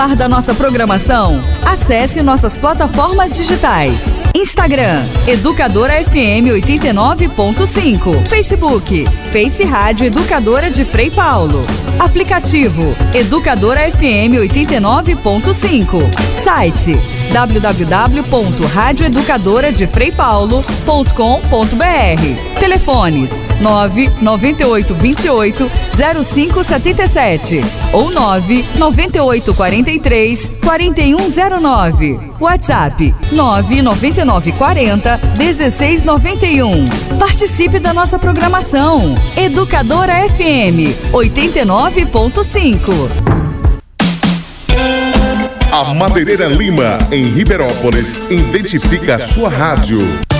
Da nossa programação, acesse nossas plataformas digitais. Instagram, Educadora FM 89.5. Facebook, Face Rádio Educadora de Frei Paulo. Aplicativo, Educadora FM 89.5. Site, www.radioeducadoradefreipaulo.com.br. Telefones, 99828-0577 ou 99843-4109. WhatsApp 99940-1691. Participe da nossa programação. Educadora FM 89.5. A Madeireira Lima, em Ribeirópolis, identifica a sua rádio.